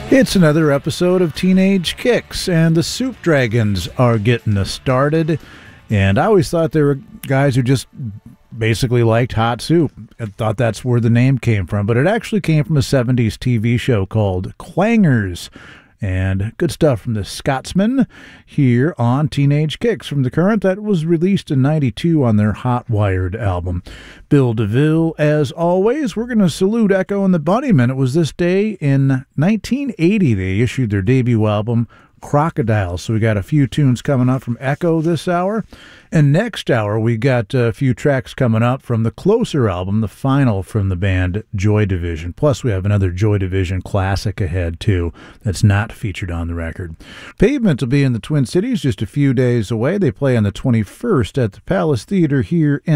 It's another episode of Teenage Kicks, and the Soup Dragons are getting us started. And I always thought they were guys who just basically liked hot soup. I thought that's where the name came from, but it actually came from a 70s TV show called Clangers. And good stuff from the Scotsman here on Teenage Kicks from The Current. That was released in 92 on their Hot Wired album. Bill DeVille, as always. We're going to salute Echo and the Bunnymen. It was this day in 1980 they issued their debut album, Crocodile. So we got a few tunes coming up from Echo this hour. And next hour, we got a few tracks coming up from the Closer album, the final from the band Joy Division. Plus, we have another Joy Division classic ahead, too, that's not featured on the record. Pavement will be in the Twin Cities just a few days away. They play on the 21st at the Palace Theater here in